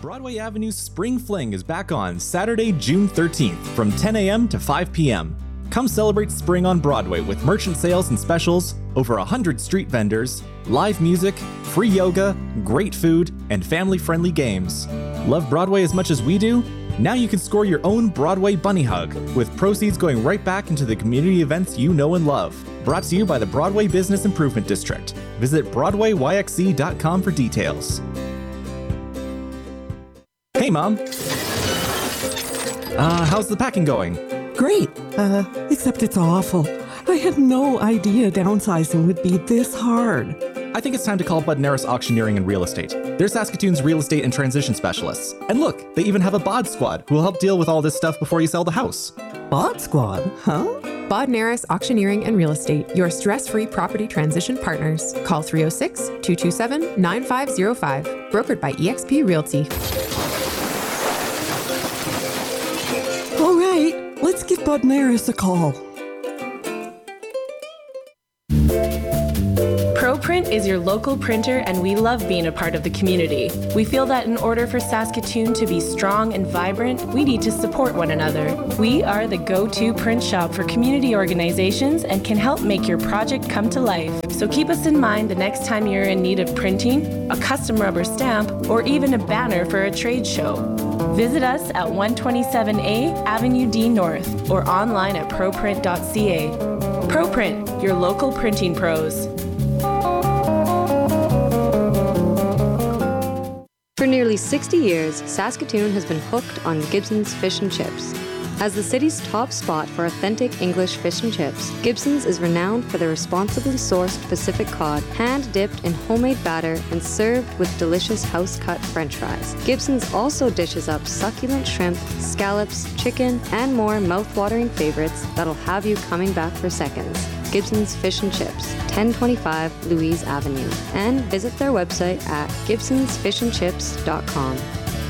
Broadway Avenue's Spring Fling is back on Saturday, June 13th from 10 a.m. to 5 p.m. Come celebrate spring on Broadway with merchant sales and specials, over 100 street vendors, live music, free yoga, great food, and family-friendly games. Love Broadway as much as we do? Now you can score your own Broadway Bunny Hug, with proceeds going right back into the community events you know and love. Brought to you by the Broadway Business Improvement District. Visit BroadwayYXE.com for details. Hey, Mom. How's the packing going? Great, except it's awful. I had no idea downsizing would be this hard. I think it's time to call Budnaris Auctioneering and Real Estate. They're Saskatoon's real estate and transition specialists. And look, they even have a bod squad who will help deal with all this stuff before you sell the house. Bod squad, huh? Budnaris Auctioneering and Real Estate, your stress-free property transition partners. Call 306-227-9505. Brokered by eXp Realty. All right, let's give Budnaris a call. ProPrint is your local printer, and we love being a part of the community. We feel that in order for Saskatoon to be strong and vibrant, we need to support one another. We are the go-to print shop for community organizations and can help make your project come to life. So keep us in mind the next time you're in need of printing, a custom rubber stamp, or even a banner for a trade show. Visit us at 127A Avenue D North or online at proprint.ca. ProPrint, your local printing pros. For nearly 60 years, Saskatoon has been hooked on Gibson's Fish and Chips. As the city's top spot for authentic English fish and chips, Gibson's is renowned for their responsibly sourced Pacific cod, hand-dipped in homemade batter and served with delicious house-cut French fries. Gibson's also dishes up succulent shrimp, scallops, chicken, and more mouth-watering favorites that'll have you coming back for seconds. Gibson's Fish and Chips, 1025 Louise Avenue, and visit their website at gibsonsfishandchips.com.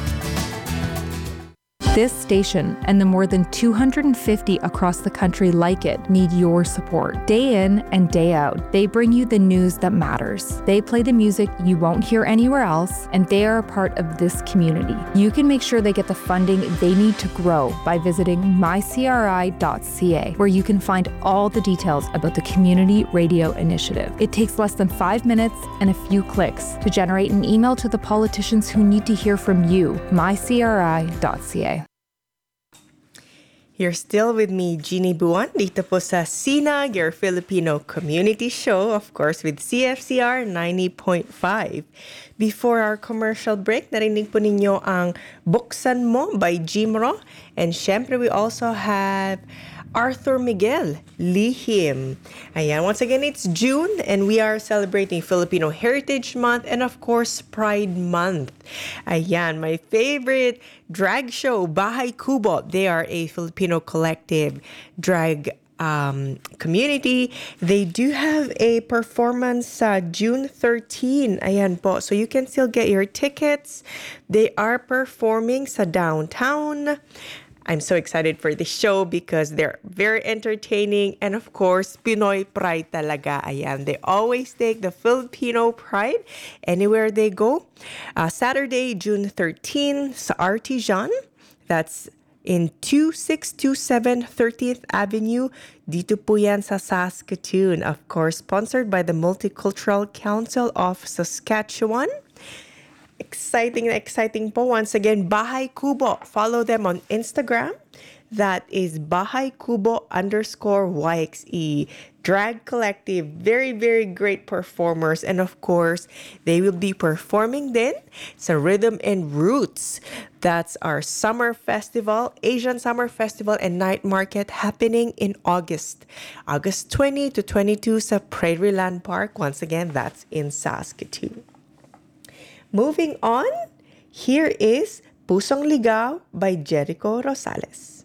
This station and the more than 250 across the country like it need your support. Day in and day out, they bring you the news that matters. They play the music you won't hear anywhere else, and they are a part of this community. You can make sure they get the funding they need to grow by visiting mycri.ca, where you can find all the details about the Community Radio Initiative. It takes less than 5 minutes and a few clicks to generate an email to the politicians who need to hear from you. mycri.ca. You're still with me, Jeannie Buwan, dito po sa Sinag, your Filipino community show, of course, with CFCR 90.5. Before our commercial break, narinig po ninyo ang Buksan Mo by Jimro. And syempre, we also have Arthur Miguel, Lihim. Ayan, once again, it's June and we are celebrating Filipino Heritage Month and of course, Pride Month. Ayan, my favorite drag show, Bahay Kubo. They are a Filipino collective drag community. They do have a performance June 13. Ayan po. So you can still get your tickets. They are performing sa downtown. I'm so excited for this show because they're very entertaining and of course, Pinoy pride talaga. Ayan, they always take the Filipino pride anywhere they go. Saturday, June 13 sa Artisan. That's in 2627 30th Avenue. Dito po yan sa Saskatoon. Of course, sponsored by the Multicultural Council of Saskatchewan. Exciting po. Once again, Bahay Kubo. Follow them on Instagram. That is Bahay Kubo _YXE. Drag collective. Very, very great performers. And of course, they will be performing then sa Rhythm and Roots. That's our summer festival, Asian Summer Festival and Night Market happening in August 20 to 22 sa Prairieland Park. Once again, that's in Saskatoon. Moving on, here is Pusong Ligaw by Jericho Rosales.